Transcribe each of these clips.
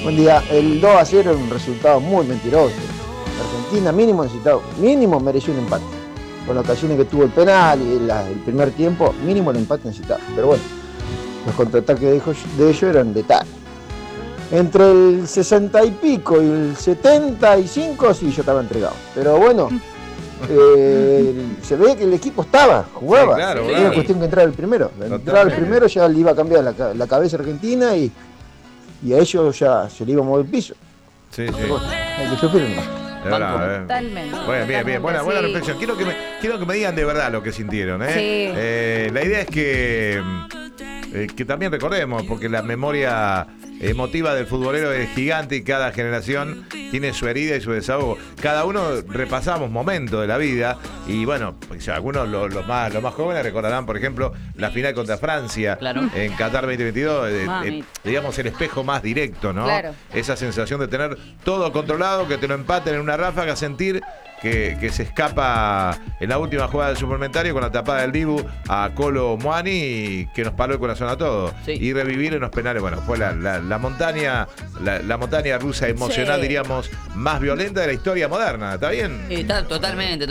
Buen día. El 2-0 era un resultado muy mentiroso. Argentina mínimo mereció un empate. Con las ocasiones que tuvo el penal y el primer tiempo, mínimo el empate necesitaba. Pero bueno, los contraataques de ellos eran letales. Entre el 60 y pico y el 75 sí, yo estaba entregado. Pero bueno, se ve que el equipo jugaba. Sí, claro, era cuestión que entrara el primero. Entrar el primero ya le iba a cambiar la cabeza Argentina y a ellos ya se le iba a mover el piso. Sí. Bueno, hay que sufrir, ¿no? Totalmente. Bueno, bien. Buena reflexión. Quiero que me digan de verdad lo que sintieron, ¿eh? Sí. La idea es que también recordemos, porque la memoria emotiva del futbolero es gigante y cada generación tiene su herida y su desahogo. Cada uno repasamos momentos de la vida y bueno, pues algunos los más jóvenes recordarán, por ejemplo, la final contra Francia en Qatar 2022, digamos el espejo más directo, ¿no? Claro. Esa sensación de tener todo controlado, que te lo empaten en una ráfaga, sentir que se escapa en la última jugada del suplementario con la tapada del Dibu a Colo Muani, que nos paró el corazón a todos. Sí. Y revivir en los penales, bueno, fue la montaña rusa emocional, diríamos, más violenta de la historia moderna, ¿está bien? Totalmente.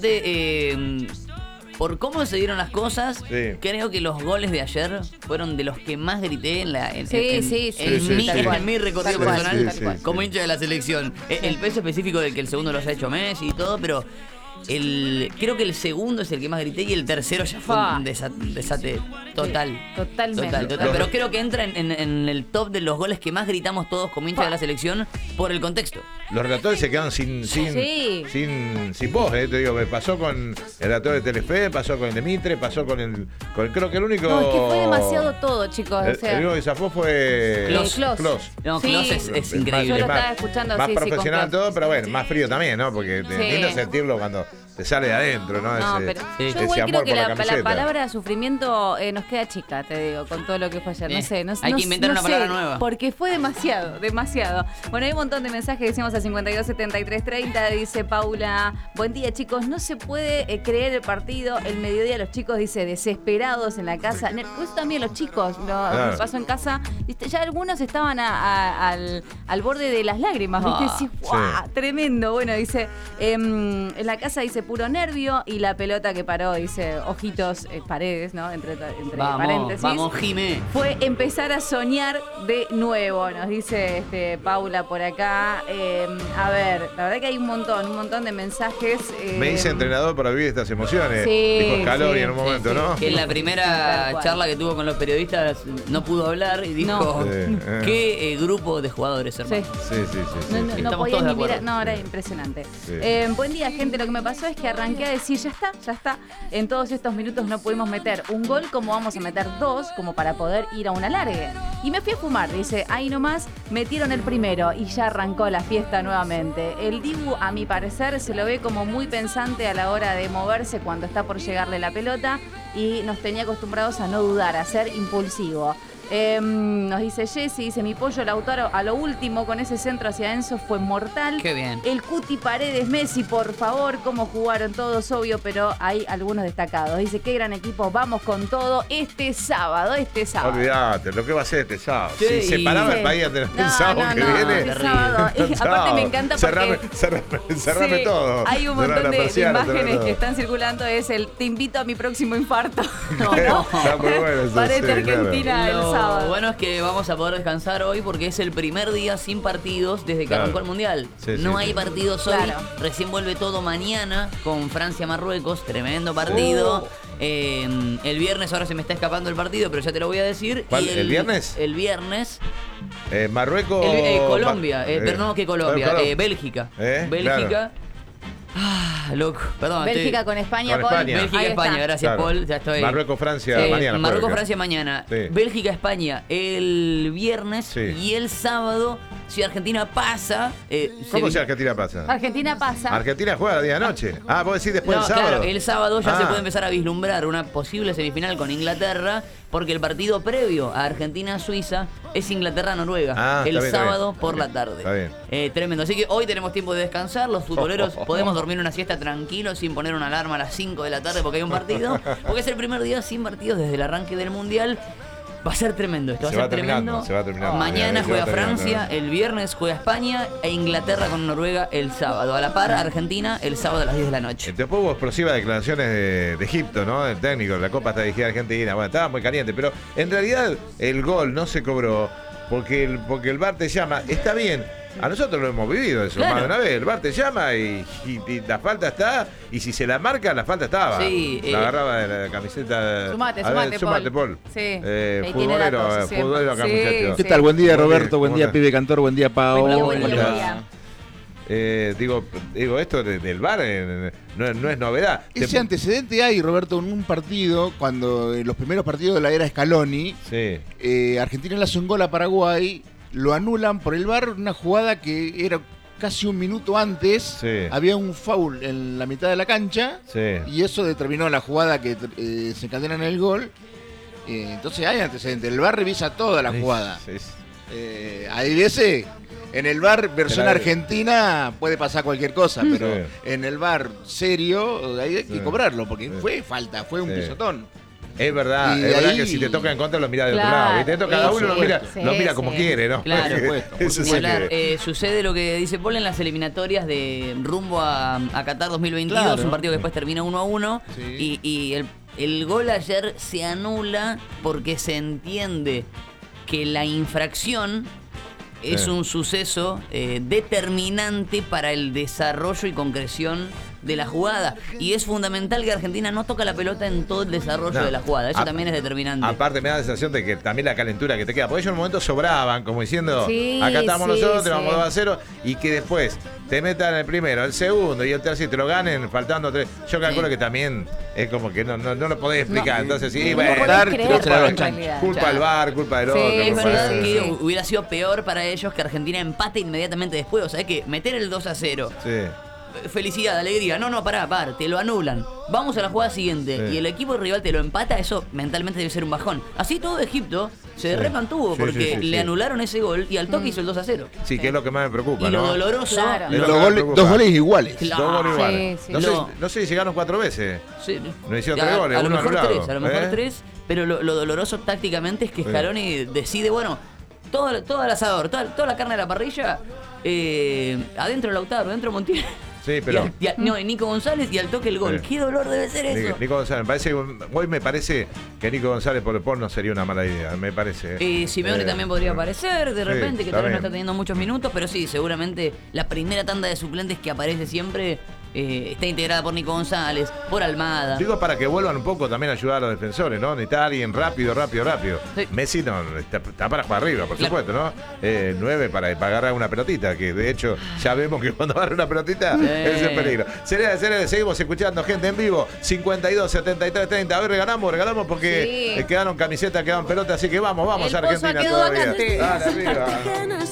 Por cómo se dieron las cosas, creo que los goles de ayer fueron de los que más grité en mi recorrido personal como hincha de la selección. El peso específico del que el segundo los ha hecho Messi y todo, pero creo que el segundo es el que más grité y el tercero ya fue un desate total. Sí, totalmente. Pero creo que entra en el top de los goles que más gritamos todos como hincha de la selección por el contexto. Los relatores se quedan sin voz, te digo, me pasó con el relator de Telefe, pasó con el de Mitre, pasó con el creo que el único. No, es que fue demasiado todo, chicos. El único que zafó fue Klos. No, Klos es increíble. Yo lo estaba escuchando más profesional con todo, pero bueno, más frío también, ¿no? Porque lindo sentirlo cuando te sale de adentro, ¿no? Yo igual creo que la palabra sufrimiento nos queda chica, te digo, con todo lo que fue ayer. No sé. Hay que inventar una palabra nueva. Porque fue demasiado. Bueno, hay un montón de mensajes que decimos a 527330. Dice Paula, buen día, chicos. No se puede creer el partido. El mediodía los chicos, dice, desesperados en la casa. Pues también los chicos, lo pasó en casa. ¿Viste? Ya algunos estaban al borde de las lágrimas, ¿viste? Tremendo. Bueno, dice, en la casa dice puro nervio y la pelota que paró, dice, ojitos, Paredes, ¿no? Entre paréntesis. Vamos, Jimé. Fue empezar a soñar de nuevo, nos dice Paula por acá. A ver, la verdad que hay un montón de mensajes. Me hice entrenador para vivir estas emociones. Dijo Scaloni en un momento, ¿no? Que en la primera charla que tuvo con los periodistas no pudo hablar y dijo, qué grupo de jugadores, hermano. Sí. No podía ni mirar, era impresionante. Sí. Buen día, gente, lo que me pasó es que arranqué a decir, ya está. En todos estos minutos no pudimos meter un gol, como vamos a meter dos, como para poder ir a un alargue. Y me fui a fumar, dice, ahí nomás metieron el primero y ya arrancó la fiesta nuevamente. El Dibu, a mi parecer, se lo ve como muy pensante a la hora de moverse cuando está por llegarle la pelota y nos tenía acostumbrados a no dudar, a ser impulsivo. Nos dice Jessy, dice, mi pollo Lautaro a lo último con ese centro hacia Enzo fue mortal. Qué bien. El Cuti Paredes, Messi, por favor, cómo jugaron todos, obvio, pero hay algunos destacados. Dice, qué gran equipo, vamos con todo este sábado. Olvídate, lo que va a ser este sábado. Si se paraba el país el sábado que viene. Este sábado. Aparte me encanta porque cerrame todo. Hay un montón de imágenes que están circulando, es el te invito a mi próximo infarto. Parece Argentina el sábado. Lo bueno es que vamos a poder descansar hoy porque es el primer día sin partidos desde que arrancó el Mundial. No hay partidos hoy. Recién vuelve todo mañana con Francia-Marruecos. Tremendo partido. El viernes, ahora se me está escapando el partido, pero ya te lo voy a decir. ¿Cuál? ¿El viernes? El viernes. Marruecos. Colombia. No, que Colombia. Bélgica. Bélgica. Loco, perdón. Bélgica con España, Paul. Bélgica-España, gracias, Paul. Ya estoy. Marruecos-Francia mañana. Marruecos-Francia mañana. Bélgica-España el viernes y el sábado. Si Argentina pasa... ¿Cómo si Argentina pasa? Argentina pasa. Argentina juega el día de noche. Vos decís después del sábado. Claro, el sábado ya se puede empezar a vislumbrar una posible semifinal con Inglaterra, porque el partido previo a Argentina-Suiza es Inglaterra-Noruega. El sábado por la tarde. Está bien. Tremendo. Así que hoy tenemos tiempo de descansar. Los futboleros podemos dormir una siesta tranquilos sin poner una alarma a las 5 de la tarde porque hay un partido. Porque es el primer día sin partidos desde el arranque del Mundial. Va a ser tremendo, esto va a ser tremendo. Se va terminando. Mañana juega Francia, el viernes juega España e Inglaterra con Noruega el sábado. A la par, Argentina el sábado a las 10 de la noche. Después hubo explosivas declaraciones de Egipto, ¿no? El técnico, la Copa está dirigida a Argentina. Bueno, estaba muy caliente, pero en realidad el gol no se cobró porque el VAR te llama. Está bien. A nosotros lo hemos vivido eso, más de una vez. El VAR te llama y la falta está, y si se la marca, la falta estaba. Sí, la agarraba de la camiseta. Sumate, Paul. Sí. Futbolero acá, muchachos. ¿Qué tal? Buen día, Roberto. Buen día, Pibe Cantor. Buen día, Pao. Buen día. Digo, esto del VAR no es novedad. Ese antecedente hay, Roberto, en un partido, cuando en los primeros partidos de la era Scaloni, Argentina le hace un gol a Paraguay. Lo anulan por el VAR, una jugada que era casi un minuto antes. Había un foul en la mitad de la cancha y eso determinó la jugada que se encadena en el gol. Entonces hay antecedentes. El VAR revisa toda la jugada. Hay veces, en el VAR versión argentina puede pasar cualquier cosa, pero en el VAR serio hay que cobrarlo porque fue falta, fue un pisotón. Es verdad que si te toca en contra lo mira de otro lado. ¿Viste? Cada uno lo mira como quiere, ¿no? Claro, sucede lo que dice Paul en las eliminatorias de rumbo a Qatar 2022, un partido que después termina 1-1 y el gol ayer se anula porque se entiende que la infracción es un suceso determinante para el desarrollo y concreción de la jugada, y es fundamental que Argentina no toca la pelota en todo el desarrollo de la jugada. Eso también es determinante. Aparte me da la sensación de que también la calentura que te queda, porque ellos en un momento sobraban, como diciendo, acá estamos nosotros, vamos 2-0, y que después te metan el primero, el segundo y el tercero, te lo ganen faltando 3. Yo calculo que también es como que no lo podés explicar. Entonces culpa del VAR, culpa del otro. Es verdad que hubiera sido peor para ellos que Argentina empate inmediatamente después. O sea, que meter el 2-0. Felicidad, alegría. No, pará, te lo anulan. Vamos a la jugada siguiente y el equipo rival te lo empata, eso mentalmente debe ser un bajón. Así todo Egipto se remantuvo porque le anularon ese gol y al toque hizo el 2-0. Sí, que es lo que más me preocupa. Y lo doloroso. Dos goles iguales. Dos goles iguales. No sé si llegaron 4 veces. No hicieron 3 goles. A lo mejor 3, pero lo doloroso tácticamente es que Scaloni decide, bueno, todo el asador, toda la carne de la parrilla, adentro Lautaro, adentro Montiel. Sí, pero... y Nico González y al toque el gol. ¿Qué dolor debe ser eso? Nico González, me parece que Nico González por el por no sería una mala idea, me parece. Simeone también podría aparecer, de repente, que tal vez no está teniendo muchos minutos, pero sí, seguramente la primera tanda de suplentes que aparece siempre está integrada por Nico González, por Almada. Digo para que vuelvan un poco también a ayudar a los defensores, ¿no? Necesita alguien rápido. Sí. Messi no está para jugar arriba, por supuesto, ¿no? 9 para agarrar una pelotita, que de hecho ya vemos que cuando agarra una pelotita es el peligro. Señores, seguimos escuchando gente en vivo. 52, 73, 30. A ver, regalamos porque quedaron camisetas, quedaron pelotas, así que vamos, Argentina todavía. Dale, arriba.